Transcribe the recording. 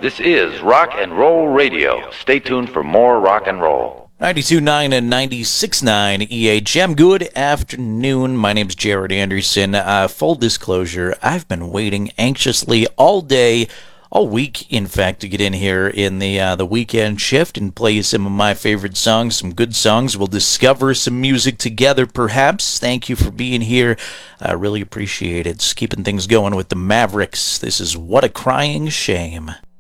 This is Rock and Roll Radio. Stay tuned for more rock and roll. 92.9 and 96.9 EHM. Good afternoon. My name's Jared Anderson. Full disclosure, I've been waiting anxiously all day, all week, in fact, to get in here in the weekend shift and play some of my favorite songs, some good songs. We'll discover some music together, perhaps. Thank you for being here. I really appreciate it. Just keeping things going with the Mavericks. This is What a Crying Shame.